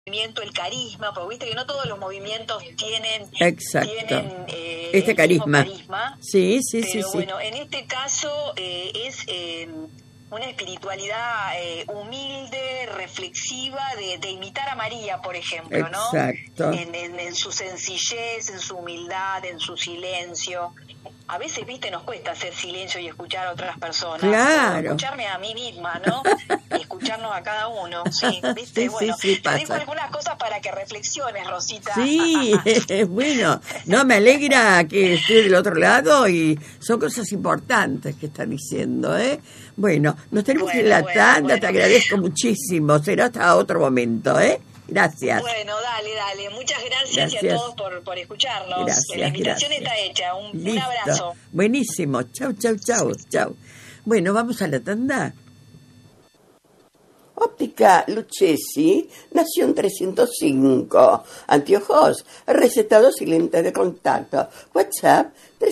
movimiento, el carisma, porque viste que no todos los movimientos tienen este carisma. Sí. Pero bueno, en este caso es una espiritualidad humilde, reflexiva, de imitar a María, por ejemplo, exacto, ¿no? En su sencillez, en su humildad, en su silencio. A veces, viste, nos cuesta hacer silencio y escuchar a otras personas. Claro. Escucharme a mí misma, ¿no? Y escucharnos a cada uno, sí, viste, sí, bueno. sí, te dejo algunas cosas para que reflexiones, Rosita. Sí, bueno, no, me alegra que esté del otro lado y son cosas importantes que está diciendo, ¿eh? Bueno, nos tenemos que ir a la tanda, te agradezco muchísimo, será hasta otro momento, ¿eh? Gracias. Bueno, dale. Muchas gracias y a todos por escucharnos. Gracias, la invitación está hecha. Un abrazo. Buenísimo. Chau. Bueno, vamos a la tanda. Óptica Lucchesi, Nación 305. Anteojos, recetados y lentes de contacto. WhatsApp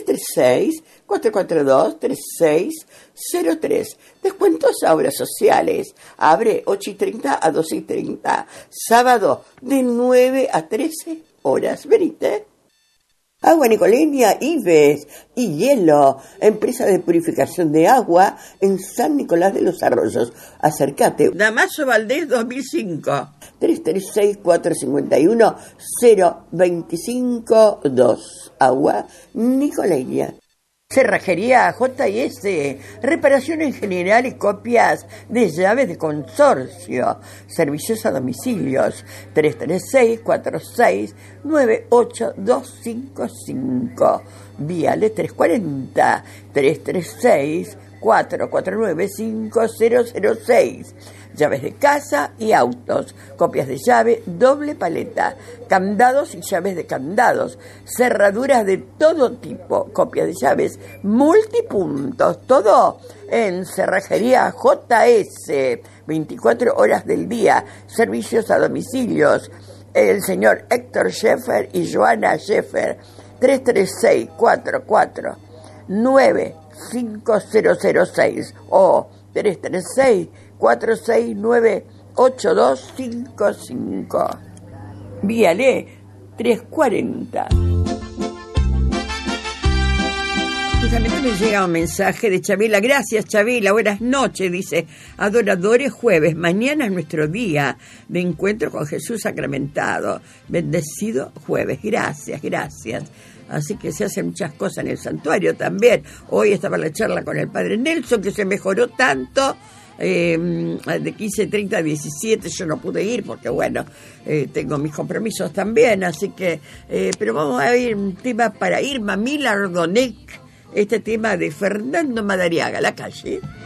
336-442-3603. Descuentos a obras sociales. Abre 8:30 a 12:30. Sábado de 9 a 13 horas. Venite. Agua Nicoleña, Ives y Hielo, empresa de purificación de agua en San Nicolás de los Arroyos. Acércate. Damaso Valdés 2005. 336-451-0252. Agua Nicoleña. Cerrajería J&S, reparación en general y copias de llaves de consorcio, servicios a domicilios, 336-46-98255, Viale 340, 336-449-5006, llaves de casa y autos, copias de llave doble paleta, candados y llaves de candados, cerraduras de todo tipo, copias de llaves multipuntos, todo en Cerrajería J&S, 24 horas del día, servicios a domicilios, el señor Héctor Scheffer y Joana Scheffer, 336-449-5006 o 336-469-8255. Víale 340. Justamente me llega un mensaje de Chabela. Gracias, Chabela. Buenas noches. Dice: adoradores, jueves. Mañana es nuestro día de encuentro con Jesús sacramentado. Bendecido jueves. Gracias. Así que se hacen muchas cosas en el santuario también. Hoy estaba la charla con el padre Nelson, que se mejoró tanto. De 15:30 a 17 yo no pude ir porque tengo mis compromisos también, así que pero vamos a ir un tema para Irma Milardonec, este tema de Fernando Madariaga, La Calle.